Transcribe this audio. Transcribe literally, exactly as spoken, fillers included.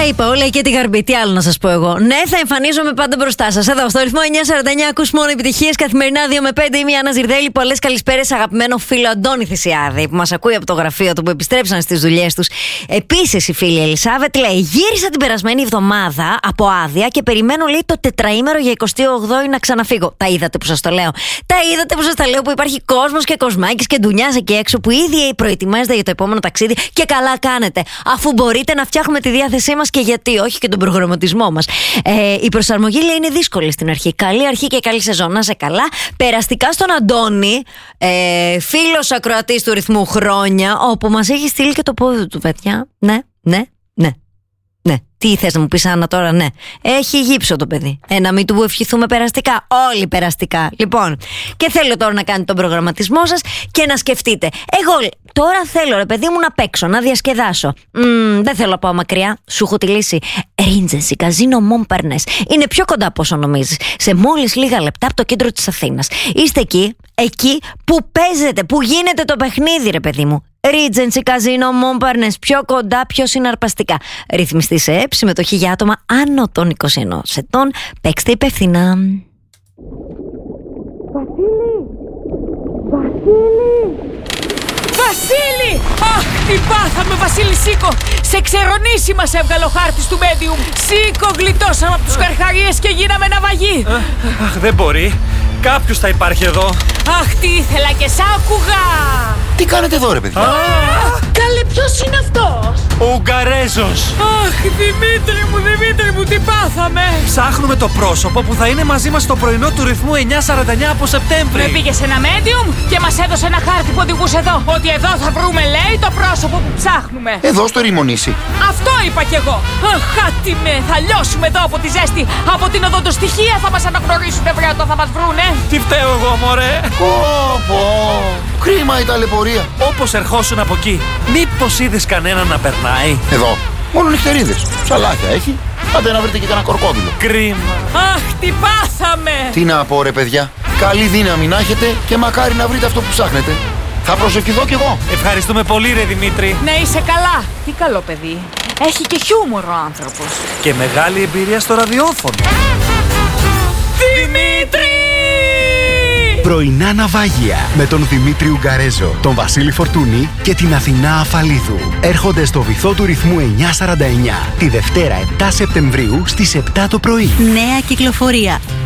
Τα είπα όλα και τη γαρμπή. Τι άλλο να σας πω εγώ. Ναι, θα εμφανίζομαι πάντα μπροστά σας. Εδώ στο ρυθμό εννιά σαράντα εννιά ακούς μόνο επιτυχίες. Καθημερινά δύο με πέντε. Είμαι η Άννα Ζιρδέλη. Πολλές καλησπέρες, αγαπημένο φίλο Αντώνη Θησιάδη, που μας ακούει από το γραφείο του, που επιστρέψαν στις δουλειές τους. Επίσης η φίλη Ελισάβετ λέει: γύρισα την περασμένη εβδομάδα από άδεια και περιμένω, λέει, το τετραήμερο για εικοστή όγδοη να ξαναφύγω. Τα είδατε που σας το λέω. Τα είδατε που σας τα λέω, που υπάρχει κόσμος και κοσμάκης και ντουνιάς εκεί έξω που ήδη προετοιμάζεται για το επόμενο ταξίδι. Και καλά κάνετε. Αφού μπορείτε να φτιάχνουμε τη διάθεσή μας και γιατί όχι και τον προγραμματισμό μας. Ε, η προσαρμογή, λέει, είναι δύσκολη στην αρχή. Καλή αρχή και καλή σεζόν. Να είσαι καλά. Περαστικά στον Αντώνη, ε, φίλος ακροατής του ρυθμού χρόνια, όπου μας έχει στείλει και το πόδι του, παιδιά. Ναι, ναι, ναι. Ναι. Τι θες να μου πεις, Άννα, τώρα? Ναι. Έχει γύψο το παιδί. Ε, να μην του ευχηθούμε περαστικά. Όλοι περαστικά. Λοιπόν, και θέλω τώρα να κάνετε τον προγραμματισμό σας και να σκεφτείτε. Εγώ τώρα θέλω, ρε παιδί μου, να παίξω, να διασκεδάσω. Μ, δεν θέλω να πάω μακριά. Σου έχω τη λύση. Regency Casino Montparnasse. Είναι πιο κοντά από όσο νομίζεις. Σε μόλις λίγα λεπτά από το κέντρο της Αθήνας. Είστε εκεί, εκεί που παίζετε, που γίνεται το παιχνίδι, ρε παιδί μου. Regency Casino Montparnasse, πιο κοντά, πιο συναρπαστικά. Ρυθμιστή σε ΕΠ, συμμετοχή για άτομα άνω των είκοσι ενός ετών. Παίξτε υπεύθυνα. Βασίλη! Βασίλη! Βασίλη! Αχ, τι πάθαμε, Βασίλη, σήκω! Σε ξερονήσει μας έβγαλε ο χάρτης του medium. Σήκω, γλιτώσαμε από τους καρχαρίες και γίναμε ναυαγοί. Αχ, δεν μπορεί. Κάποιος θα υπάρχει εδώ. Αχ, τι ήθελα και σ' άκουγα! Τι κάνετε εδώ, ρε παιδιά? Καλέ, ποιος είναι αυτός? Ο Ουγγαρέζος. Αχ, Δημήτρη μου, Δημήτρη μου, τι πάθαμε! Ψάχνουμε το πρόσωπο που θα είναι μαζί μας στο πρωινό του ρυθμού εννιά σαράντα εννιά από Σεπτέμβρη. Με πήγε σε ένα medium και μας έδωσε ένα χάρτη που οδηγούσε εδώ. Ότι εδώ θα βρούμε, λέει, το πρόσωπο που ψάχνουμε. Εδώ στο Ρημονήσι. Αυτό είπα κι εγώ. Αχ, χάτιμε, θα λιώσουμε εδώ από τη ζέστη. Από την οδοντοστοιχεία θα μας αναγνωρίσουν, βρέωτο, θα μας βρούνε. Τι φταίω εγώ, μωρέ? Πω, πω. Κρίμα η ταλαιπωρία. Όπως ερχόσουν από εκεί, μήπως είδες κανέναν να περνάει? Εδώ, μόνο νυχτερίδες. Ψαλάκια έχει. Άντε να βρείτε και κανένα κορκόδιλο. Κρίμα. Αχ, τι πάθαμε! Τι να πω, ρε παιδιά. Καλή δύναμη να έχετε και μακάρι να βρείτε αυτό που ψάχνετε. Θα προσευχηθώ κι εγώ. Ευχαριστούμε πολύ, ρε Δημήτρη. Ναι, είσαι καλά. Τι καλό παιδί. Έχει και χιούμορ ο άνθρωπος. Και μεγάλη εμπειρία στο ραδιόφωνο. Δημήτρη! Πρωινά ναυάγια με τον Δημήτρη Ουγγαρέζο, τον Βασίλη Φορτούνη και την Αθηνά Αφαλίδου. Έρχονται στο βυθό του ρυθμού εννιά σαράντα εννιά τη Δευτέρα επτά Σεπτεμβρίου στις επτά το πρωί. Νέα κυκλοφορία.